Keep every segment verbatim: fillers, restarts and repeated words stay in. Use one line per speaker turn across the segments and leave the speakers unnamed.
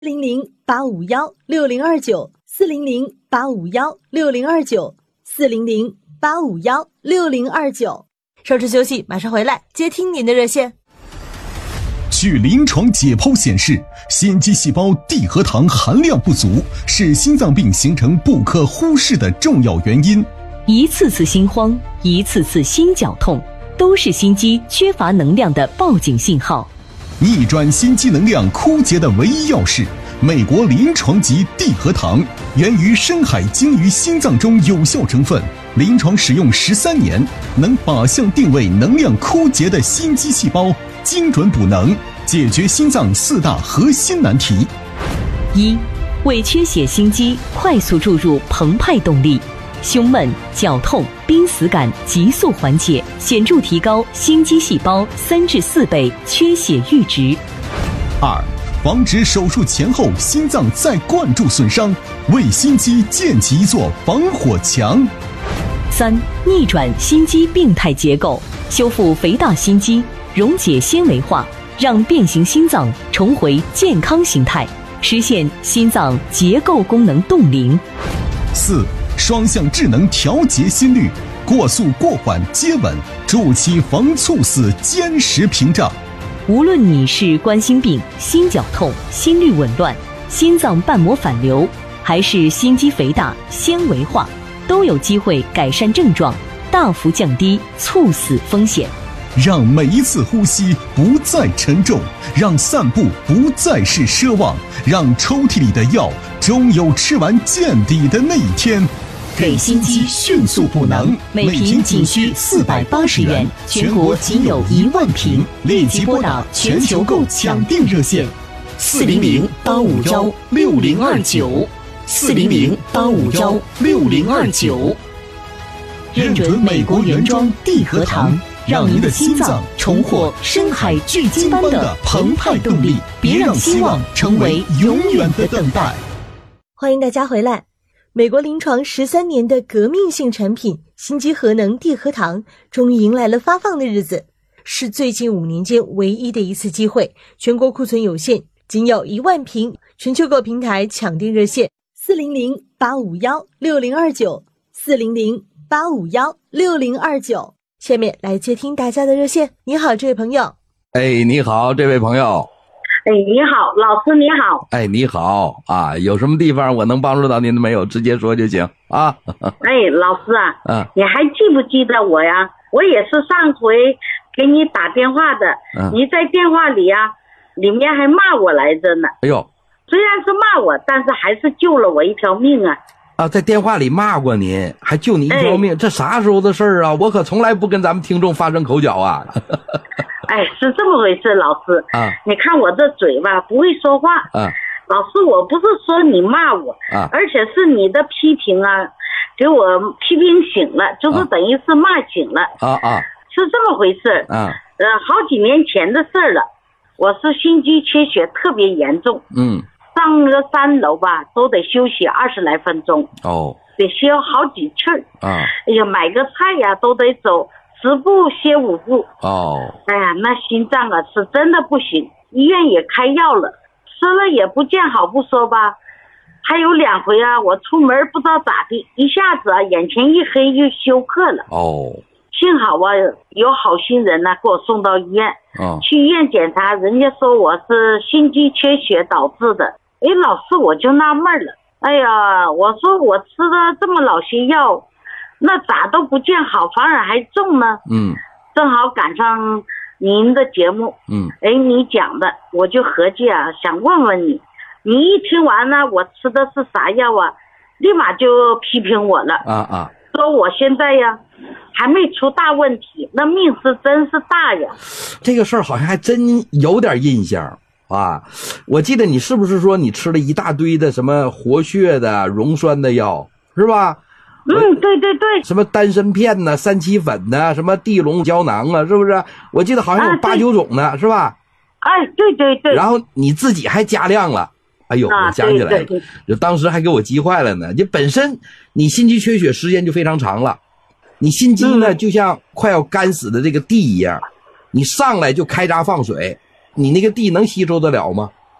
零零八五幺六零二九四零零八五幺六零二九四零零八五幺六零二九。稍事休息，马上回来接听您的热线。
据临床解剖显示，心肌细胞地核糖含量不足是心脏病形成不可忽视的重要原因。
一次次心慌，一次次心绞痛，都是心肌缺乏能量的报警信号。
逆转心肌能量枯竭的唯一钥匙，美国临床级地核糖，源于深海鲸鱼心脏中有效成分，临床使用十三年，能靶向定位能量枯竭的心肌细胞，精准补能，解决心脏四大核心难题。
一、为缺血心肌快速注入澎湃动力，胸闷、绞痛、濒死感急速缓解，显著提高心肌细胞三至四倍缺血阈值。
二、防止手术前后心脏再灌注损伤，为心肌建起一座防火墙。
三、逆转心肌病态结构，修复肥大心肌，溶解纤维化，让变形心脏重回健康形态，实现心脏结构功能冻龄。
四、双向智能调节心率，过速过缓接稳，筑起防猝死坚实屏障。
无论你是冠心病、心绞痛、心律紊乱、心脏瓣膜反流，还是心肌肥大、纤维化，都有机会改善症状，大幅降低猝死风险。
让每一次呼吸不再沉重，让散步不再是奢望，让抽屉里的药终有吃完见底的那一天。
给心肌迅速补能，每瓶仅需四百八十元，全国仅有一万瓶，立即拨打全球购抢订热线四零零八五幺六零二九四零零八五幺六零二九。
认准美国原装地核糖，让您的心脏重获深海巨鲸般的澎湃动力，别让希望成为永远的等待。
欢迎大家回来。美国临床十三年的革命性产品心肌核能地核糖终于迎来了发放的日子，是最近五年间唯一的一次机会，全国库存有限，仅有一万瓶，全球购平台抢订热线四零零八五幺六零二九四零零八五幺六零二九。下面来接听大家的热线。你好，这位朋友。
哎，你好，这位朋友。
哎，你好，老师你好。
哎，你好啊，有什么地方我能帮助到您的没有？直接说就行啊。
哎，老师啊，
嗯，
你还记不记得我呀？我也是上回给你打电话的，嗯，你在电话里啊，里面还骂我来着呢。
哎呦，
虽然是骂我，但是还是救了我一条命啊。
啊，在电话里骂过您，还救你一条命，哎，这啥时候的事儿啊？我可从来不跟咱们听众发生口角啊。
哎，是这么回事，老师啊，你看我这嘴吧，不会说话啊。老师，我不是说你骂我啊，而且是你的批评啊，给我批评醒了，就是等于是骂醒了啊啊，是这么回事啊。呃，好几年前的事了，我是心肌缺血特别严重，嗯，上个三楼吧，都得休息二十来分钟哦，得歇好几气儿啊。哎呀，买个菜呀都得走十步歇五步哦，哎呀，那心脏啊是真的不行，医院也开药了，吃了也不见好不说吧，还有两回啊，我出门不知道咋的，一下子啊眼前一黑就休克了哦。幸好啊有好心人呢、啊、给我送到医院，哦，去医院检查，人家说我是心肌缺血导致的。哎，老师我就纳闷了，哎呀，我说我吃了这么老些药。那咋都不见好，反而还重呢？嗯，正好赶上您的节目，嗯，哎，你讲的，我就合计啊，想问问你，你一听完呢，我吃的是啥药啊？立马就批评我了，啊啊，说我现在呀还没出大问题，那命是真是大呀。
这个事儿好像还真有点印象啊，我记得你是不是说你吃了一大堆的什么活血的、溶栓的药，是吧？
嗯，对对对，
什么丹参片呢、三七粉呢、什么地龙胶囊啊，是不是？我记得好像有八九种呢，啊，是吧？
哎，对对对。
然后你自己还加量了，哎呦，啊，我想起来了，对对对，就当时还给我急坏了呢。就本身你心肌缺血时间就非常长了，你心肌呢，嗯，就像快要干死的这个地一样，你上来就开闸放水，你那个地能吸收得了吗？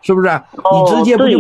是不是？你直接不就